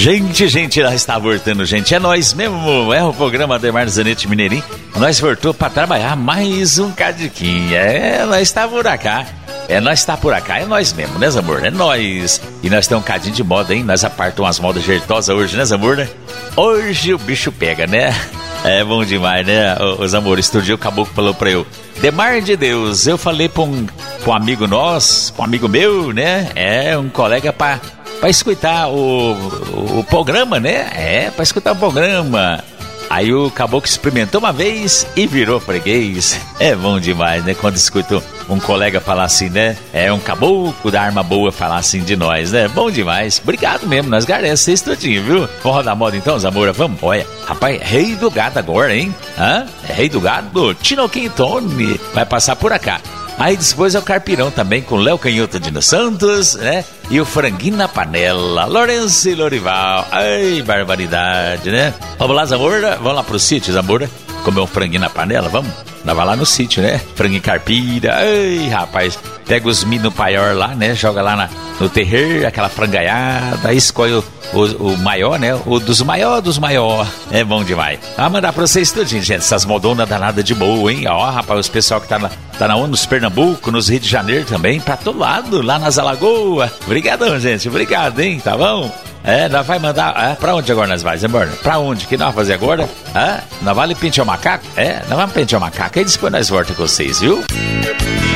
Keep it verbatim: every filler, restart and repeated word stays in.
Gente, gente, nós está voltando, gente. É nós mesmo, é o programa Ademar Zanetti Mineirinho. Nós voltou para trabalhar mais um cadiquinho. É, nós está por cá. É, nós está por cá, é nós mesmo, né, Zamor? É nós. E nós temos um cadinho de moda, hein? Nós apartamos umas modas jeitosas hoje, né, Zamor? Né? Hoje o bicho pega, né? É bom demais, né? Os amores, outro dia o caboclo falou pra eu: Demar de Deus, eu falei pra um, pra um amigo nosso, pra um amigo meu, né? É, um colega pra, pra escutar o, o, o programa, né? É, pra escutar o programa. Aí o caboclo experimentou uma vez e virou freguês. É bom demais, né? Quando escuto um colega falar assim, né? É um caboclo da arma boa falar assim de nós, né? Bom demais. Obrigado mesmo, nós agradecemos vocês tudinho, viu? Vamos rodar a moda então, Zamora? Vamos? Olha, rapaz, rei do gado agora, hein? Hã? É rei do gado? Tino Quintone vai passar por cá. Aí depois é o Carpirão também, com Léo Canhoto de Santos, né? E o Franguinho na Panela, Lourenço e Lorival. Ai, barbaridade, né? Vamos lá, Zamora? Vamos lá pro sítio, Zamora? Comer um franguinho na panela, vamos? Nós vai lá no sítio, né? Franguinho carpira. Ai, rapaz, pega os milho paior lá, né? Joga lá na, no terreiro, aquela frangaiada. Aí escolhe o, o, o maior, né? O dos maior dos maior. É bom demais. Ah, mandar pra vocês tudinho, gente. Essas modonas danadas de boa, hein? Ó, rapaz, os pessoal que tá na, tá na onda, nos Pernambuco, nos Rio de Janeiro também, pra todo lado, lá nas Alagoas. Obrigadão, gente. Obrigado, hein? Tá bom? É, nós vai mandar. É, pra onde agora nós vamos, embora? Pra onde? O que nós vamos fazer agora? É, nós vamos pentear o macaco? É, nós vamos pentear o macaco. Aí depois nós voltamos com vocês, viu?